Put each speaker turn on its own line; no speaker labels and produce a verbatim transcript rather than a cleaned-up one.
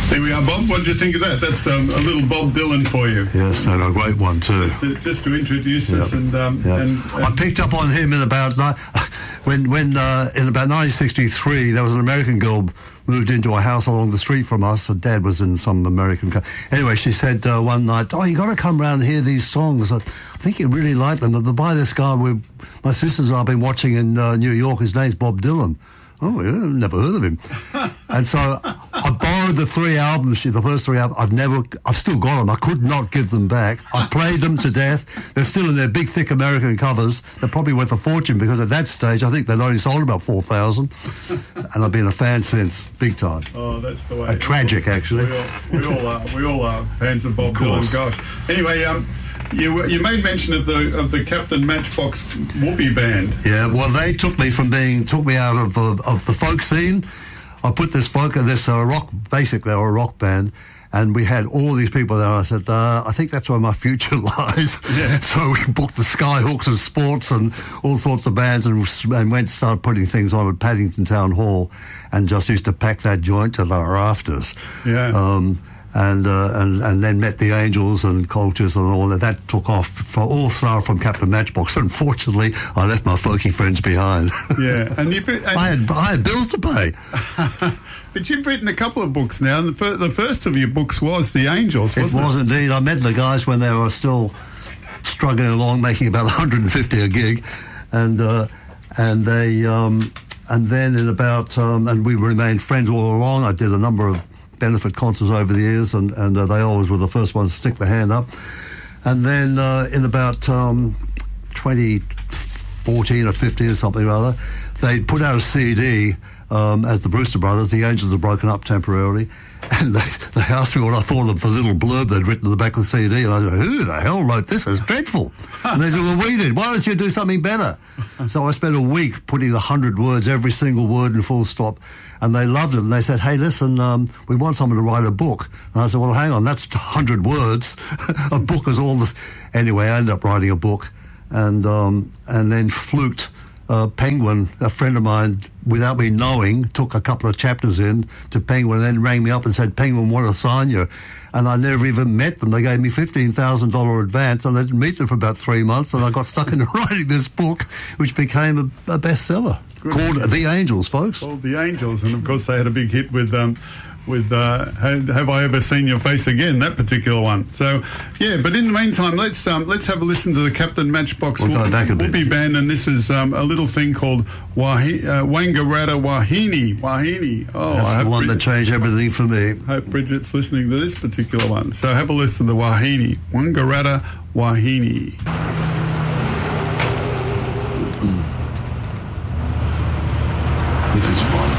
There we are, Bob. What did you think of that? That's um, a little Bob Dylan for you.
Yes, and a great one too.
Just to, just to introduce yep. us, and, um,
yep.
and, and
I picked up on him in about when when uh, in about nineteen sixty-three. There was an American girl moved into a house along the street from us. Her dad was in some American. Co- anyway, she said uh, one night, "Oh, you got to come round and hear these songs. I, I think you really like them. But by this guy, we, my sisters and I've been watching in uh, New York. His name's Bob Dylan." Oh, yeah, I've never heard of him. And so I borrowed the three albums, the first three albums. I've never, I've still got them. I could not give them back. I played them to death. They're still in their big, thick American covers. They're probably worth a fortune because at that stage, I think they'd only sold about four thousand. And I've been a fan since, big time.
Oh, that's the way.
A tragic, actually.
We all, we all are. We all are fans of Bob Dylan. Gosh. Anyway, um, You you made mention of the of the Captain Matchbox Whoopee band.
Yeah, well, they took me from being took me out of of, of the folk scene. I put this folk this uh, rock, basically, or a rock band, and we had all these people there. I said, uh, I think that's where my future lies.
Yeah.
So we booked the Skyhooks and Sports and all sorts of bands, and and went to start putting things on at Paddington Town Hall, and just used to pack that joint to the rafters.
Yeah.
Um, And, uh, and and then met the Angels and Cultures and all that. That took off for all started from Captain Matchbox. Unfortunately, I left my folky friends behind.
Yeah, and, you've, and
I had I had bills to pay.
But you've written a couple of books now, and the, fir- the first of your books was The Angels, wasn't it?
It was indeed. I met the guys when they were still struggling along, making about one hundred fifty a gig, and uh, and they um, and then in about um, and we remained friends all along. I did a number of benefit concerts over the years, and, and uh, they always were the first ones to stick their hand up. And then uh, in about um, twenty fourteen or fifteen or something or other, they put out a C D um, as the Brewster Brothers. The Angels had broken up temporarily, and they, they asked me what I thought of the little blurb they'd written on the back of the C D, and I said, who the hell wrote this? It's dreadful. And they said, well, we did. Why don't you do something better? So I spent a week putting the hundred words, every single word in full stop, and they loved it. And they said, hey, listen, um, we want someone to write a book. And I said, well, hang on, that's one hundred words. A book is all the... Anyway, I ended up writing a book, and um, and then fluked uh, Penguin, a friend of mine, without me knowing, took a couple of chapters in to Penguin, and then rang me up and said, Penguin want to sign you. And I never even met them. They gave me fifteen thousand dollars advance, and I didn't meet them for about three months, and I got stuck into writing this book, which became a, a bestseller. Good. Called The Angels, folks.
Called The Angels, and of course they had a big hit with um, with uh, have, have I Ever Seen Your Face Again? That particular one. So yeah, but in the meantime, let's um, let's have a listen to the Captain Matchbox
we'll
Whoopee, Whoopee Band, and this is um, a little thing called Wahi, uh, Wangaratta Wahine. Wahine. Oh,
that's
I
the one
Bridget,
that changed everything for me.
Hope Bridget's listening to this particular one. So have a listen to the Wahine. Wangaratta Wahine.
This is fun.